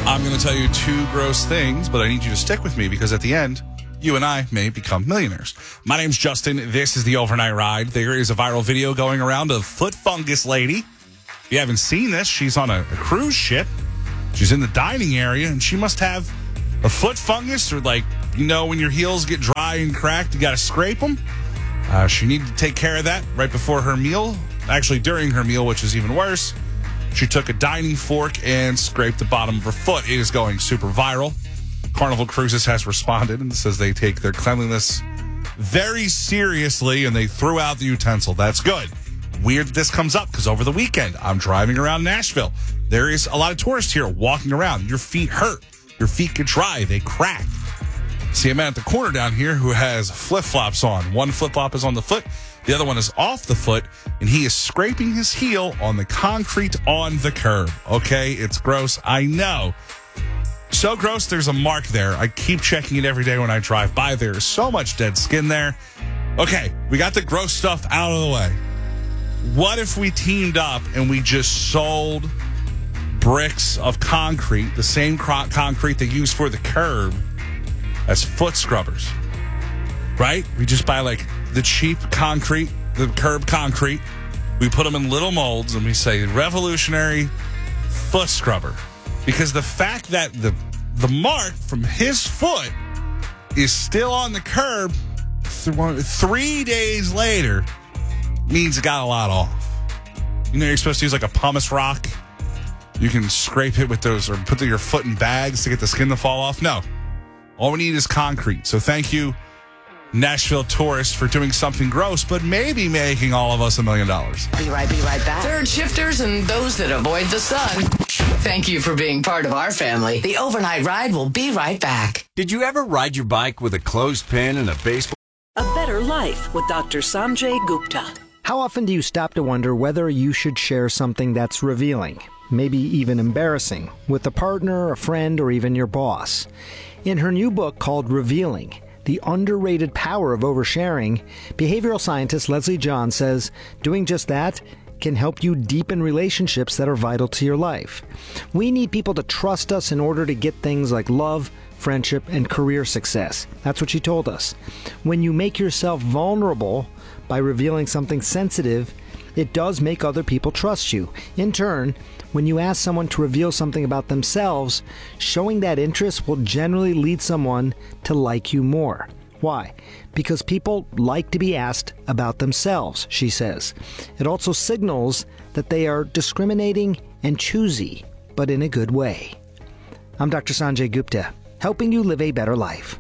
I'm going to tell you two gross things, but I need you to stick with me because at the end, you and I may become millionaires. My name's Justin. This is the Overnight Ride. There is a viral video going around of foot fungus lady. If you haven't seen this, she's on a cruise ship. She's in the dining area, and she must have a foot fungus or when your heels get dry and cracked, you got to scrape them. She needed to take care of that right before her meal. Actually, during her meal, which is even worse. She took a dining fork and scraped the bottom of her foot. It is going super viral. Carnival Cruises has responded and says they take their cleanliness very seriously and they threw out the utensil. That's good. Weird that this comes up because over the weekend, I'm driving around Nashville. There is a lot of tourists here walking around. Your feet hurt. Your feet get dry. They crack. See a man at the corner down here who has flip-flops on. One flip-flop is on the foot. The other one is off the foot, and he is scraping his heel on the concrete on the curb. Okay, it's gross. I know. So gross, there's a mark there. I keep checking it every day when I drive by. There is so much dead skin there. Okay, we got the gross stuff out of the way. What if we teamed up and we just sold bricks of concrete, the same concrete they use for the curb, as foot scrubbers? Right? We just buy the cheap concrete, the curb concrete. We put them in little molds and we say revolutionary foot scrubber. Because the fact that the mark from his foot is still on the curb 3 days later means it got a lot off. You're supposed to use a pumice rock. You can scrape it with those or put your foot in bags to get the skin to fall off. No. All we need is concrete. So thank you, Nashville tourists, for doing something gross, but maybe making all of us $1 million. Be right back. Third shifters and those that avoid the sun. Thank you for being part of our family. The Overnight Ride will be right back. Did you ever ride your bike with a clothespin and a baseball? A Better Life with Dr. Sanjay Gupta. How often do you stop to wonder whether you should share something that's revealing, maybe even embarrassing, with a partner, a friend, or even your boss? In her new book called Revealing, The Underrated Power of Oversharing, behavioral scientist Leslie John says doing just that can help you deepen relationships that are vital to your life. We need people to trust us in order to get things like love, friendship, and career success. That's what she told us. When you make yourself vulnerable by revealing something sensitive, it does make other people trust you. In turn, when you ask someone to reveal something about themselves, showing that interest will generally lead someone to like you more. Why? Because people like to be asked about themselves, she says. It also signals that they are discriminating and choosy, but in a good way. I'm Dr. Sanjay Gupta, helping you live a better life.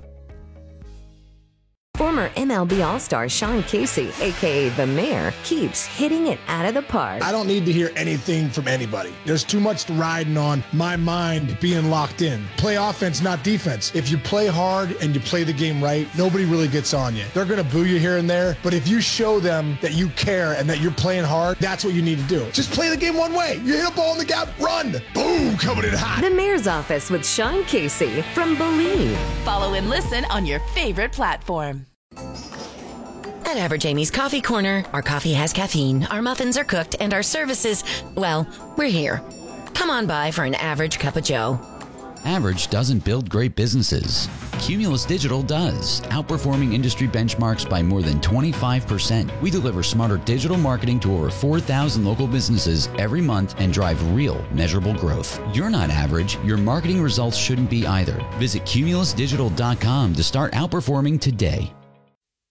Former MLB All-Star Sean Casey, a.k.a. The Mayor, keeps hitting it out of the park. I don't need to hear anything from anybody. There's too much riding on my mind being locked in. Play offense, not defense. If you play hard and you play the game right, nobody really gets on you. They're going to boo you here and there, but if you show them that you care and that you're playing hard, that's what you need to do. Just play the game one way. You hit a ball in the gap, run. Boom, coming in hot. The Mayor's Office with Sean Casey from Believe. Follow and listen on your favorite platform. At Average Amy's Coffee Corner, our coffee has caffeine, our muffins are cooked, and our services, well, we're here. Come on by for an average cup of joe. Average doesn't build great businesses. Cumulus Digital does, outperforming industry benchmarks by more than 25%. We deliver smarter digital marketing to over 4,000 local businesses every month and drive real, measurable growth. You're not average. Your marketing results shouldn't be either. Visit cumulusdigital.com to start outperforming today.